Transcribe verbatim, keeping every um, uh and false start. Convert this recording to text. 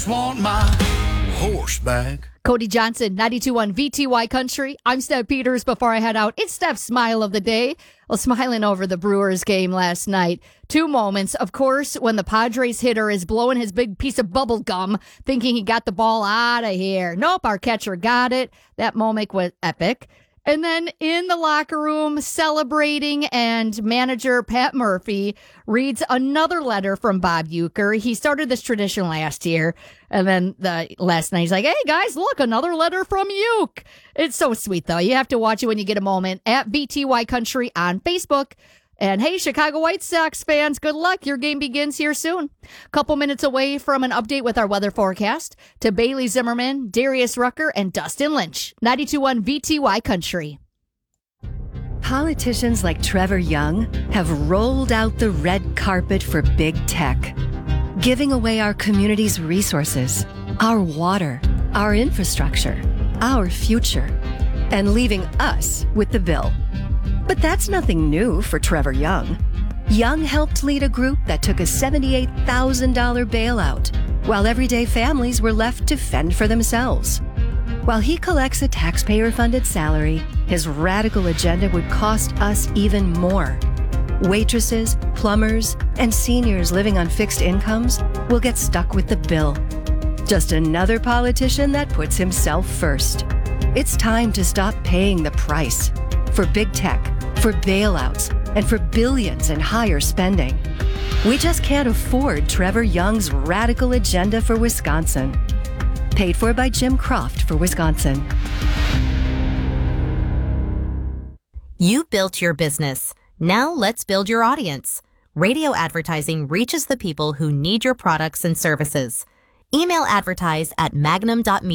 Want my horse back. Cody Johnson, ninety-two point one V T Y Country. I'm Steph Peters. Before I head out, it's Steph's smile of the day. Well, smiling over the Brewers game last night. Two moments, of course, when the Padres hitter is blowing his big piece of bubble gum, thinking he got the ball out of here. Nope, our catcher got it. That moment was epic. And then in the locker room, celebrating, and manager Pat Murphy reads another letter from Bob Uecker. He started this tradition last year, and then the last night he's like, hey, guys, look, another letter from Ueck. It's so sweet, though. You have to watch it when you get a moment at V T Y Country on Facebook. And hey, Chicago White Sox fans, good luck. Your game begins here soon. A couple minutes away from an update with our weather forecast to Bailey Zimmerman, Darius Rucker, and Dustin Lynch. ninety-two point one V T Y Country. Politicians like Trevor Young have rolled out the red carpet for big tech, giving away our community's resources, our water, our infrastructure, our future, and leaving us with the bill. But that's nothing new for Trevor Young. Young helped lead a group that took a seventy-eight thousand dollars bailout, while everyday families were left to fend for themselves. While he collects a taxpayer-funded salary, his radical agenda would cost us even more. Waitresses, plumbers, and seniors living on fixed incomes will get stuck with the bill. Just another politician that puts himself first. It's time to stop paying the price for big tech, for bailouts, and for billions in higher spending. We just can't afford Trevor Young's radical agenda for Wisconsin. Paid for by Jim Croft for Wisconsin. You built your business. Now let's build your audience. Radio advertising reaches the people who need your products and services. Email advertise at magnum dot me.